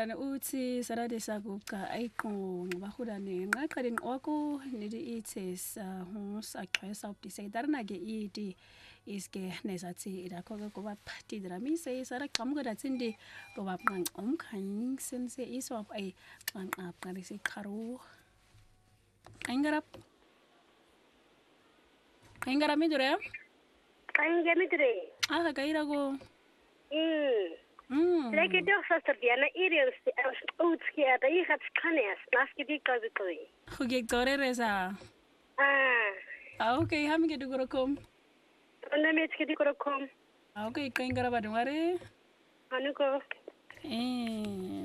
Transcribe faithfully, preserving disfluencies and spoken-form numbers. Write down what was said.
Ngani uthi Saturday sakuqa ayiqonqa bahulane ngaqale nqoko nidi ites saxhesa ubdise darna ke iti iske nesathi lakho ke kuba party dramise sara qamuka datsindi kuba qanqa umkhanying sense iswa ay qanqa qale siqharu Aingarap Aingarap midure Ainga midure Ah kaira go Mm Mm Leke doch sister Diana Irius Utski at I had scanes naski di kazikoi Huge toreresa Ah Ah okay hamige dugorokom Ona metski di korokom Ah okay kaingara badumare Anuko Eh